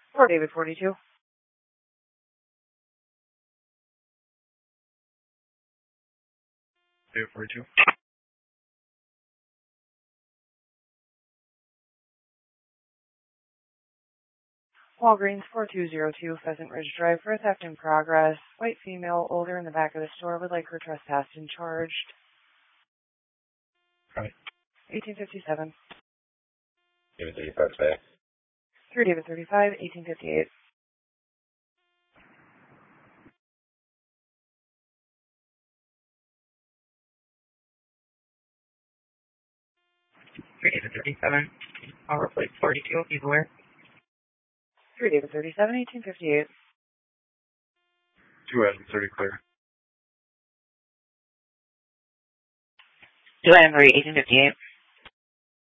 Fort David 42. David 42. Walgreens 4202 Pheasant Ridge Drive for a theft in progress. White female, older, in the back of the store, would like her trespassed and charged. Right. 1857. David 35 back. 3 David 35, 1858. David 37, Power Plate 42, he's aware. 3 David 37, 1858. 2 Adam 30 clear. 2 Adam 3, 1858.